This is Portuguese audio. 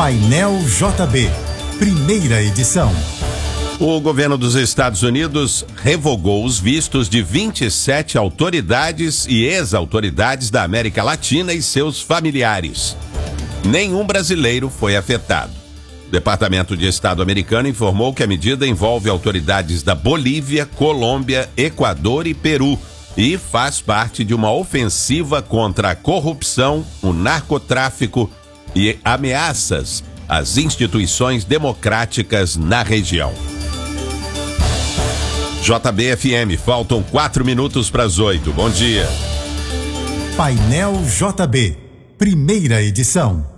Painel JB, primeira edição. O governo dos Estados Unidos revogou os vistos de 27 autoridades e ex-autoridades da América Latina e seus familiares. Nenhum brasileiro foi afetado. O Departamento de Estado americano informou que a medida envolve autoridades da Bolívia, Colômbia, Equador e Peru e faz parte de uma ofensiva contra a corrupção, o narcotráfico e ameaças às instituições democráticas na região. JB-FM, faltam 4 minutos para as 8. Bom dia. Painel JB, primeira edição.